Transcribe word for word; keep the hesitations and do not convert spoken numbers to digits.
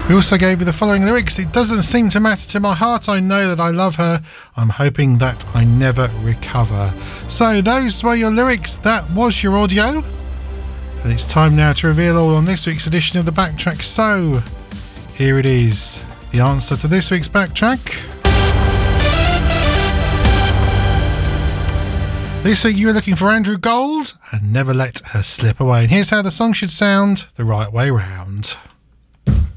We also gave you the following lyrics. It doesn't seem to matter to my heart. I know that I love her. I'm hoping that I never recover. So those were your lyrics. That was your audio. And it's time now to reveal all on this week's edition of the Backtrack. So here it is. The answer to this week's Backtrack. This week you were looking for Andrew Gold and Never Let Her Slip Away. And here's how the song should sound the right way round.